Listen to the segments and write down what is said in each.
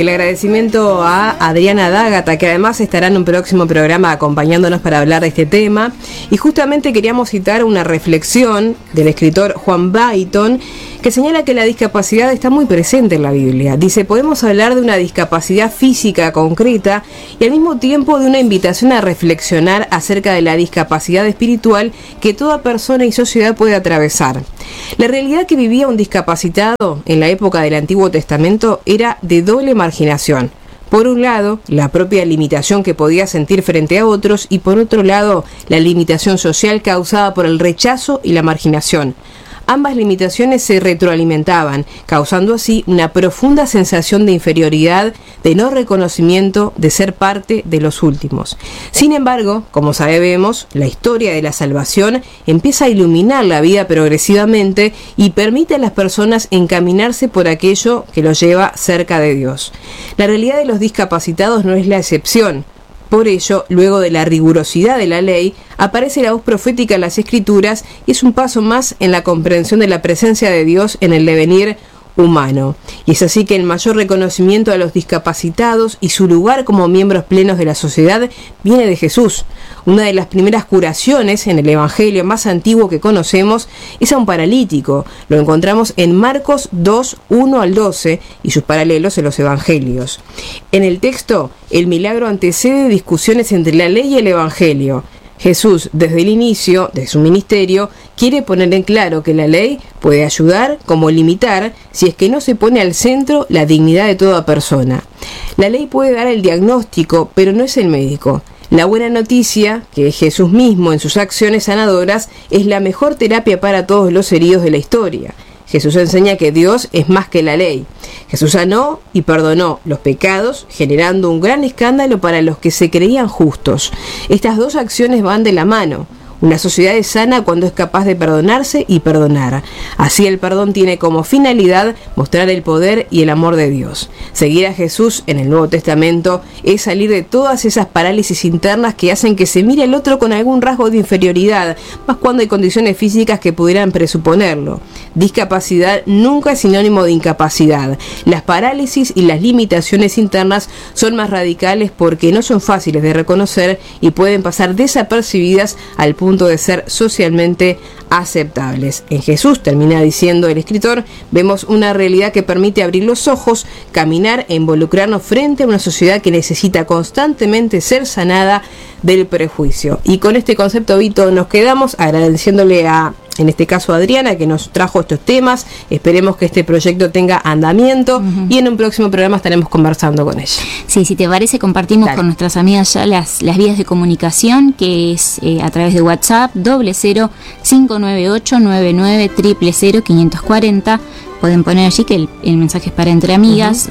El agradecimiento a Adriana D'Ágata, que además estará en un próximo programa acompañándonos para hablar de este tema. Y justamente queríamos citar una reflexión del escritor Juan Byton, que señala que la discapacidad está muy presente en la Biblia. Dice: podemos hablar de una discapacidad física concreta y al mismo tiempo de una invitación a reflexionar acerca de la discapacidad espiritual que toda persona y sociedad puede atravesar. La realidad que vivía un discapacitado en la época del Antiguo Testamento era de doble marginación. Por un lado, la propia limitación que podía sentir frente a otros, y por otro lado, la limitación social causada por el rechazo y la marginación. Ambas limitaciones se retroalimentaban, causando así una profunda sensación de inferioridad, de no reconocimiento, de ser parte de los últimos. Sin embargo, como sabemos, la historia de la salvación empieza a iluminar la vida progresivamente y permite a las personas encaminarse por aquello que los lleva cerca de Dios. La realidad de los discapacitados no es la excepción. Por ello, luego de la rigurosidad de la ley, aparece la voz profética en las Escrituras y es un paso más en la comprensión de la presencia de Dios en el devenir humano. Y es así que el mayor reconocimiento a los discapacitados y su lugar como miembros plenos de la sociedad viene de Jesús. Una de las primeras curaciones en el Evangelio más antiguo que conocemos es a un paralítico. Lo encontramos en Marcos 2, 1 al 12 y sus paralelos en los Evangelios. En el texto, el milagro antecede discusiones entre la ley y el Evangelio. Jesús, desde el inicio de su ministerio, quiere poner en claro que la ley puede ayudar como limitar si es que no se pone al centro la dignidad de toda persona. La ley puede dar el diagnóstico, pero no es el médico. La buena noticia, que es Jesús mismo en sus acciones sanadoras, es la mejor terapia para todos los heridos de la historia. Jesús enseña que Dios es más que la ley. Jesús sanó y perdonó los pecados, generando un gran escándalo para los que se creían justos. Estas dos acciones van de la mano. Una sociedad es sana cuando es capaz de perdonarse y perdonar. Así el perdón tiene como finalidad mostrar el poder y el amor de Dios. Seguir a Jesús en el Nuevo Testamento es salir de todas esas parálisis internas que hacen que se mire al otro con algún rasgo de inferioridad, más cuando hay condiciones físicas que pudieran presuponerlo. Discapacidad nunca es sinónimo de incapacidad. Las parálisis y las limitaciones internas son más radicales porque no son fáciles de reconocer y pueden pasar desapercibidas al punto de ser socialmente aceptables. En Jesús, termina diciendo el escritor, vemos una realidad que permite abrir los ojos, caminar e involucrarnos frente a una sociedad que necesita constantemente ser sanada del prejuicio. Y con este concepto, Vito, nos quedamos agradeciéndole en este caso a Adriana, que nos trajo estos temas. Esperemos que este proyecto tenga andamiento y en un próximo programa estaremos conversando con ella. Sí, si te parece, compartimos con nuestras amigas ya las vías de comunicación, que es a través de WhatsApp 0059899000540. Pueden poner allí que el mensaje es para Entre Amigas,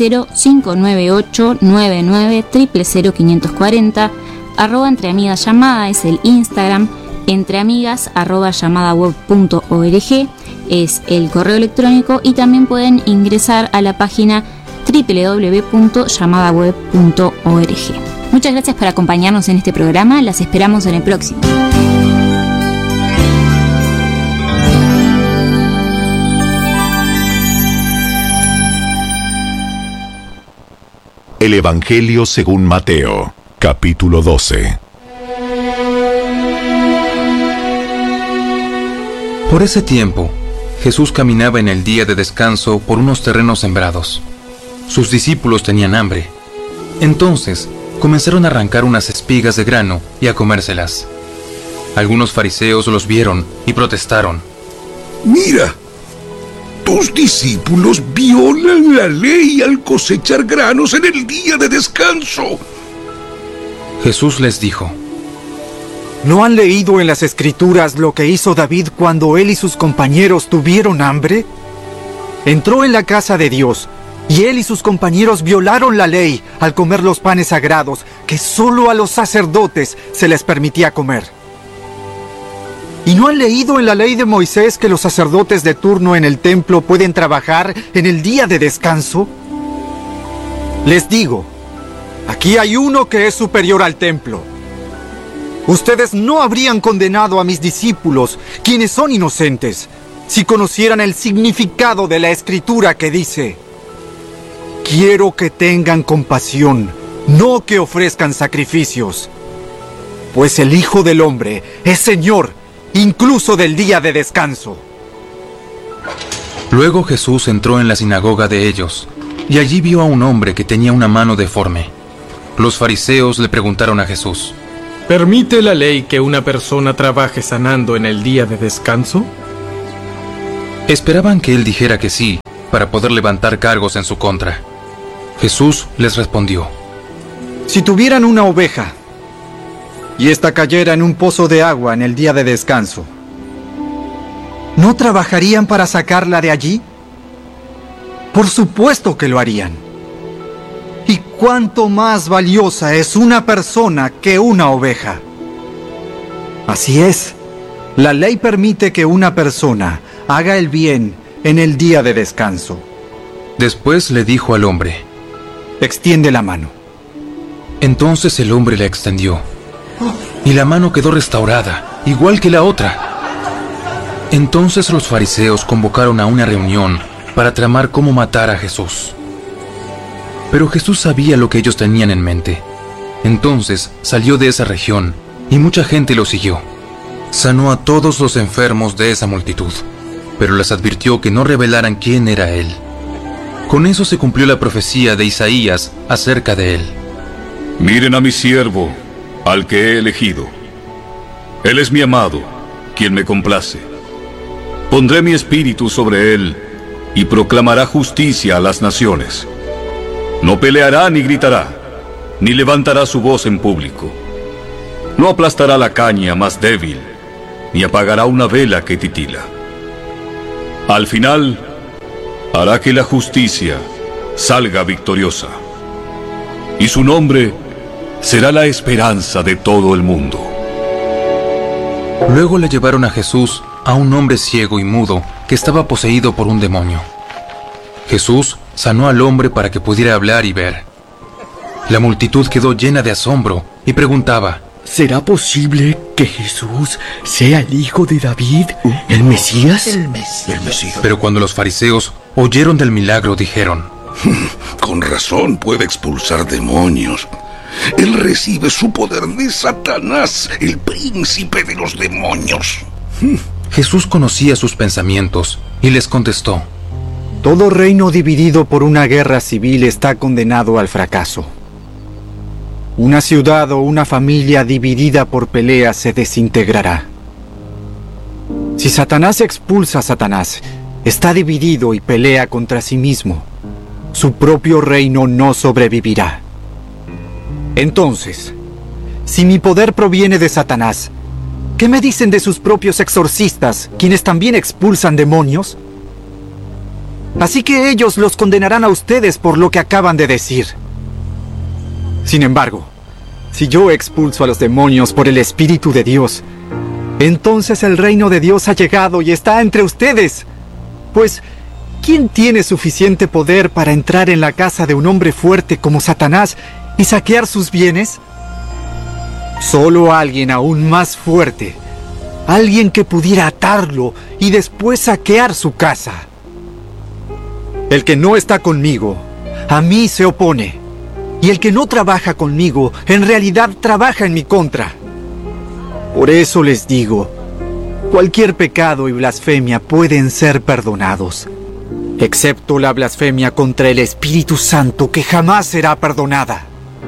0059899000540. @Entre Amigas Llamada es el Instagram. Entreamigas @llamadaweb.org es el correo electrónico y también pueden ingresar a la página www.llamadaweb.org. Muchas gracias por acompañarnos en este programa, las esperamos en el próximo. El Evangelio según Mateo, capítulo 12. Por ese tiempo, Jesús caminaba en el día de descanso por unos terrenos sembrados. Sus discípulos tenían hambre. Entonces, comenzaron a arrancar unas espigas de grano y a comérselas. Algunos fariseos los vieron y protestaron. Mira, tus discípulos violan la ley al cosechar granos en el día de descanso. Jesús les dijo: ¿No han leído en las Escrituras lo que hizo David cuando él y sus compañeros tuvieron hambre? Entró en la casa de Dios, y él y sus compañeros violaron la ley al comer los panes sagrados que solo a los sacerdotes se les permitía comer. ¿Y no han leído en la ley de Moisés que los sacerdotes de turno en el templo pueden trabajar en el día de descanso? Les digo, aquí hay uno que es superior al templo. Ustedes no habrían condenado a mis discípulos, quienes son inocentes, si conocieran el significado de la Escritura que dice: quiero que tengan compasión, no que ofrezcan sacrificios. Pues el Hijo del Hombre es Señor, incluso del día de descanso. Luego Jesús entró en la sinagoga de ellos, y allí vio a un hombre que tenía una mano deforme. Los fariseos le preguntaron a Jesús: ¿permite la ley que una persona trabaje sanando en el día de descanso? Esperaban que él dijera que sí, para poder levantar cargos en su contra. Jesús les respondió: Si tuvieran una oveja, y ésta cayera en un pozo de agua en el día de descanso, ¿no trabajarían para sacarla de allí? Por supuesto que lo harían. ¿Y cuánto más valiosa es una persona que una oveja? Así es, la ley permite que una persona haga el bien en el día de descanso. Después le dijo al hombre: extiende la mano. Entonces el hombre la extendió, y la mano quedó restaurada, igual que la otra. Entonces los fariseos convocaron a una reunión para tramar cómo matar a Jesús. Pero Jesús sabía lo que ellos tenían en mente. Entonces salió de esa región, y mucha gente lo siguió. Sanó a todos los enfermos de esa multitud, pero les advirtió que no revelaran quién era él. Con eso se cumplió la profecía de Isaías acerca de él. Miren a mi siervo, al que he elegido. Él es mi amado, quien me complace. Pondré mi espíritu sobre él, y proclamará justicia a las naciones. No peleará ni gritará, ni levantará su voz en público. No aplastará la caña más débil, ni apagará una vela que titila. Al final, hará que la justicia salga victoriosa, y su nombre será la esperanza de todo el mundo. Luego le llevaron a Jesús a un hombre ciego y mudo que estaba poseído por un demonio. Jesús sanó al hombre para que pudiera hablar y ver. La multitud quedó llena de asombro y preguntaba: ¿será posible que Jesús sea el hijo de David, el Mesías? El Mesías. Pero cuando los fariseos oyeron del milagro, dijeron: con razón puede expulsar demonios. Él recibe su poder de Satanás, el príncipe de los demonios. Jesús conocía sus pensamientos y les contestó: todo reino dividido por una guerra civil está condenado al fracaso. Una ciudad o una familia dividida por peleas se desintegrará. Si Satanás expulsa a Satanás, está dividido y pelea contra sí mismo. Su propio reino no sobrevivirá. Entonces, si mi poder proviene de Satanás, ¿qué me dicen de sus propios exorcistas, quienes también expulsan demonios? Así que ellos los condenarán a ustedes por lo que acaban de decir. Sin embargo, si yo expulso a los demonios por el Espíritu de Dios, entonces el reino de Dios ha llegado y está entre ustedes. Pues, ¿quién tiene suficiente poder para entrar en la casa de un hombre fuerte como Satanás y saquear sus bienes? Solo alguien aún más fuerte, alguien que pudiera atarlo y después saquear su casa. El que no está conmigo, a mí se opone. Y el que no trabaja conmigo, en realidad trabaja en mi contra. Por eso les digo, cualquier pecado y blasfemia pueden ser perdonados, excepto la blasfemia contra el Espíritu Santo, que jamás será perdonada.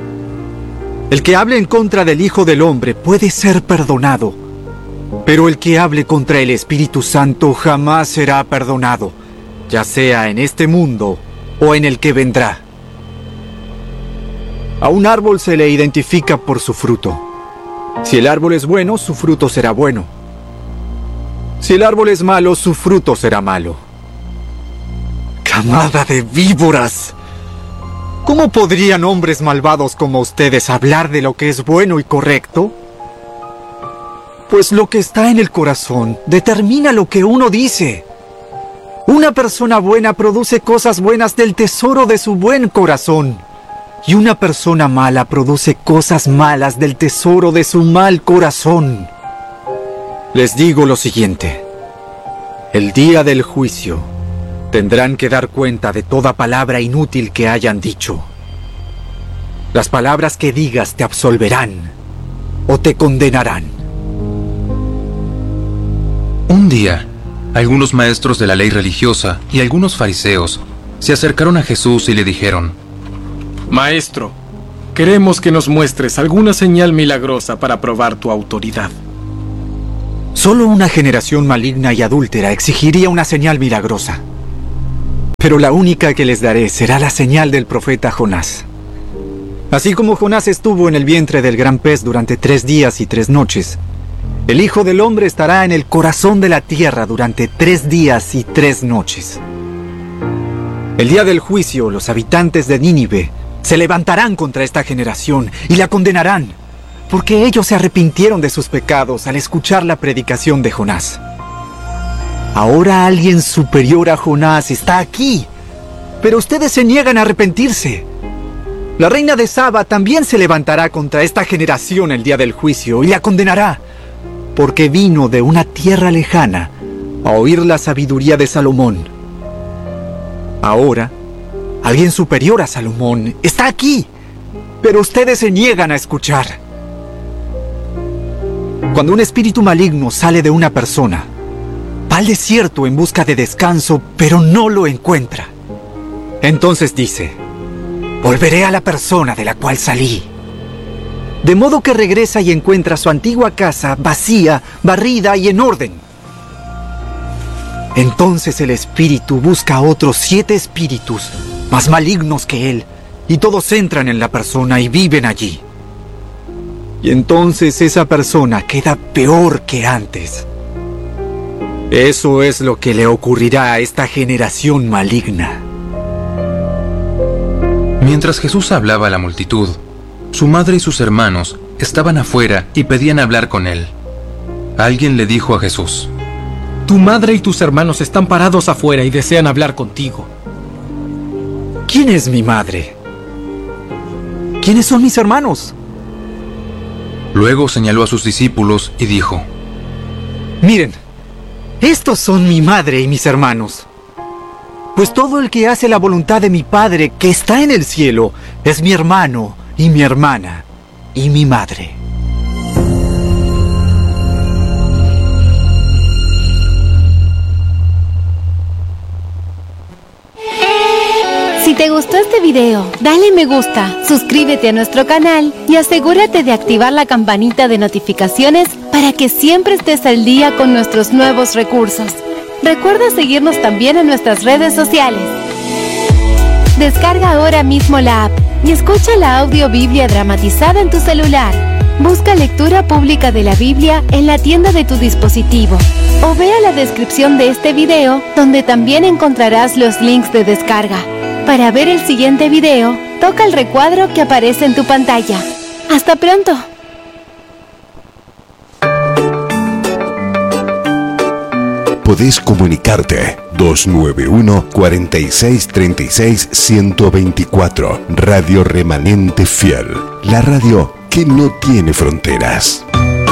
El que hable en contra del Hijo del Hombre puede ser perdonado, pero el que hable contra el Espíritu Santo jamás será perdonado, ya sea en este mundo o en el que vendrá. A un árbol se le identifica por su fruto. Si el árbol es bueno, su fruto será bueno. Si el árbol es malo, su fruto será malo. ¡Camada de víboras! ¿Cómo podrían hombres malvados como ustedes hablar de lo que es bueno y correcto? Pues lo que está en el corazón determina lo que uno dice. Una persona buena produce cosas buenas del tesoro de su buen corazón. Y una persona mala produce cosas malas del tesoro de su mal corazón. Les digo lo siguiente: el día del juicio tendrán que dar cuenta de toda palabra inútil que hayan dicho. Las palabras que digas te absolverán o te condenarán. Un día, algunos maestros de la ley religiosa y algunos fariseos se acercaron a Jesús y le dijeron: Maestro, queremos que nos muestres alguna señal milagrosa para probar tu autoridad. Solo una generación maligna y adúltera exigiría una señal milagrosa. Pero la única que les daré será la señal del profeta Jonás. Así como Jonás estuvo en el vientre del gran pez durante 3 días y 3 noches, el Hijo del Hombre estará en el corazón de la tierra durante 3 días y 3 noches. El día del juicio, los habitantes de Nínive se levantarán contra esta generación y la condenarán, porque ellos se arrepintieron de sus pecados al escuchar la predicación de Jonás. Ahora alguien superior a Jonás está aquí, pero ustedes se niegan a arrepentirse. La reina de Saba también se levantará contra esta generación el día del juicio y la condenará, porque vino de una tierra lejana a oír la sabiduría de Salomón. Ahora, alguien superior a Salomón está aquí, pero ustedes se niegan a escuchar. Cuando un espíritu maligno sale de una persona, va al desierto en busca de descanso, pero no lo encuentra. Entonces dice: volveré a la persona de la cual salí. De modo que regresa y encuentra su antigua casa vacía, barrida y en orden. Entonces el espíritu busca a otros 7 espíritus más malignos que él, y todos entran en la persona y viven allí. Y entonces esa persona queda peor que antes. Eso es lo que le ocurrirá a esta generación maligna. Mientras Jesús hablaba a la multitud, su madre y sus hermanos estaban afuera y pedían hablar con él. Alguien le dijo a Jesús: Tu madre y tus hermanos están parados afuera y desean hablar contigo. ¿Quién es mi madre? ¿Quiénes son mis hermanos? Luego señaló a sus discípulos y dijo: Miren, estos son mi madre y mis hermanos. Pues todo el que hace la voluntad de mi Padre que está en el cielo es mi hermano y mi hermana y mi madre. Si te gustó este video, dale me gusta, suscríbete a nuestro canal y asegúrate de activar la campanita de notificaciones para que siempre estés al día con nuestros nuevos recursos. Recuerda seguirnos también en nuestras redes sociales. Descarga ahora mismo la app y escucha la audio Biblia dramatizada en tu celular. Busca lectura pública de la Biblia en la tienda de tu dispositivo o vea la descripción de este video, donde también encontrarás los links de descarga. Para ver el siguiente video, toca el recuadro que aparece en tu pantalla. ¡Hasta pronto! Podés comunicarte 291-4636-124. Radio Remanente Fiel. La radio que no tiene fronteras.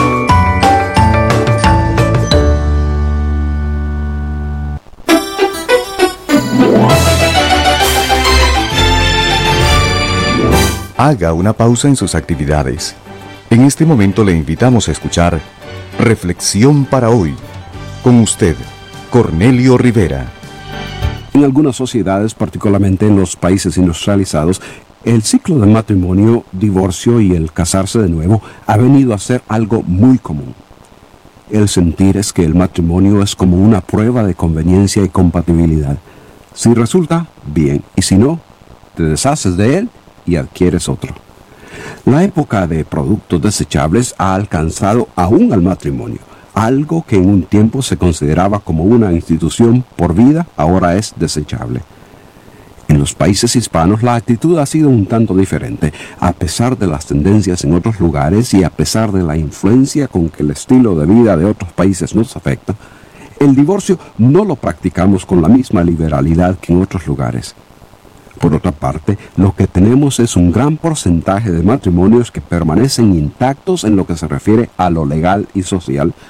Haga una pausa en sus actividades. En este momento le invitamos a escuchar Reflexión para hoy. Con usted, Cornelio Rivera. En algunas sociedades, particularmente en los países industrializados, el ciclo del matrimonio, divorcio y el casarse de nuevo ha venido a ser algo muy común. El sentir es que el matrimonio es como una prueba de conveniencia y compatibilidad. Si resulta, bien, y si no, te deshaces de él y adquieres otro. La época de productos desechables ha alcanzado aún al matrimonio. Algo que en un tiempo se consideraba como una institución por vida, ahora es desechable. En los países hispanos la actitud ha sido un tanto diferente, a pesar de las tendencias en otros lugares y a pesar de la influencia con que el estilo de vida de otros países nos afecta. El divorcio no lo practicamos con la misma liberalidad que en otros lugares. Por otra parte, lo que tenemos es un gran porcentaje de matrimonios que permanecen intactos en lo que se refiere a lo legal y social,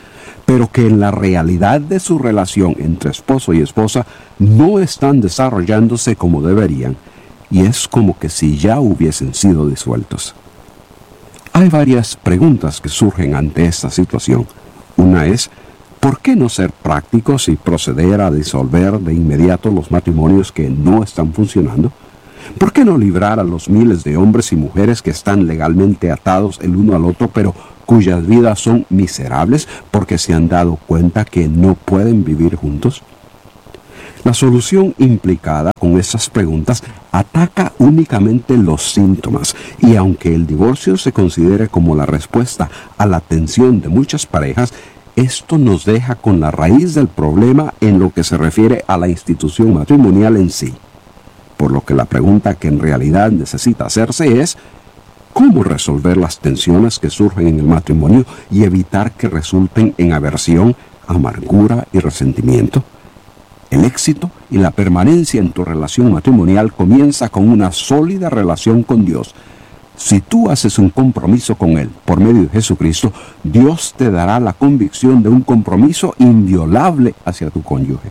pero que en la realidad de su relación entre esposo y esposa no están desarrollándose como deberían, y es como que si ya hubiesen sido disueltos. Hay varias preguntas que surgen ante esta situación. Una es, ¿por qué no ser prácticos y proceder a disolver de inmediato los matrimonios que no están funcionando? ¿Por qué no librar a los miles de hombres y mujeres que están legalmente atados el uno al otro, pero cuyas vidas son miserables porque se han dado cuenta que no pueden vivir juntos? La solución implicada con esas preguntas ataca únicamente los síntomas, y aunque el divorcio se considere como la respuesta a la tensión de muchas parejas, esto nos deja con la raíz del problema en lo que se refiere a la institución matrimonial en sí. Por lo que la pregunta que en realidad necesita hacerse es, ¿cómo resolver las tensiones que surgen en el matrimonio y evitar que resulten en aversión, amargura y resentimiento? El éxito y la permanencia en tu relación matrimonial comienza con una sólida relación con Dios. Si tú haces un compromiso con Él por medio de Jesucristo, Dios te dará la convicción de un compromiso inviolable hacia tu cónyuge.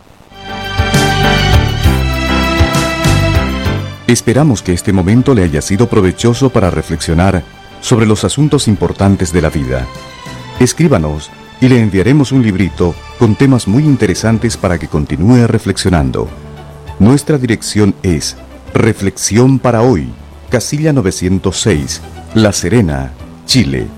Esperamos que este momento le haya sido provechoso para reflexionar sobre los asuntos importantes de la vida. Escríbanos y le enviaremos un librito con temas muy interesantes para que continúe reflexionando. Nuestra dirección es Reflexión para Hoy, Casilla 906, La Serena, Chile.